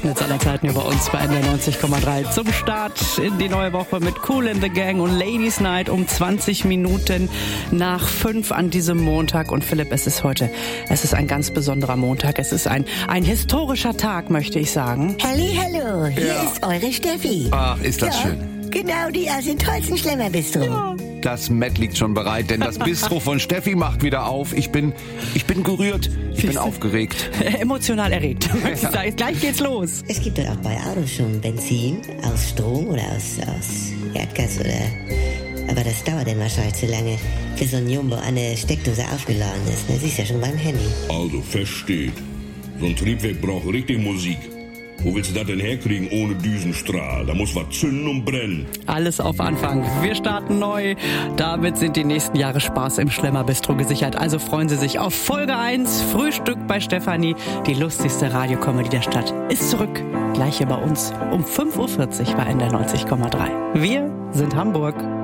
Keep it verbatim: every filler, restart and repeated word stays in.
Jetzt aller Zeiten über uns bei N D R neunzig Komma drei zum Start in die neue Woche mit Kool and the Gang und Ladies Night um zwanzig Minuten nach fünf an diesem Montag. Und Philipp, es ist heute, es ist ein ganz besonderer Montag. Es ist ein, ein historischer Tag, möchte ich sagen. Halli, hallo, hier Ja. ist eure Steffi. Ach, ist das ja, schön. Genau, die aus dem tollsten Schlemmerbistro. Ja. Das Met liegt schon bereit, denn das Bistro von Steffi macht wieder auf. Ich bin, ich bin gerührt, ich bin aufgeregt. Emotional erregt. Ja. Gleich geht's los. Es gibt doch auch bei Autos schon Benzin aus Strom oder aus, aus Erdgas oder... Aber das dauert dann wahrscheinlich zu lange, bis so ein Jumbo an der Steckdose aufgeladen ist. Das siehst du ja schon beim Handy. Also, versteht. So ein Triebwerk braucht richtig Musik. Wo willst du das denn herkriegen ohne Düsenstrahl? Da muss was zünden und brennen. Alles auf Anfang. Wir starten neu. Damit sind die nächsten Jahre Spaß im Schlemmerbistro gesichert. Also freuen Sie sich auf Folge eins. Frühstück bei Stefanie. Die lustigste Radiokomödie der Stadt ist zurück. Gleich hier bei uns um fünf Uhr vierzig bei N D R neunzig Komma drei. Wir sind Hamburg.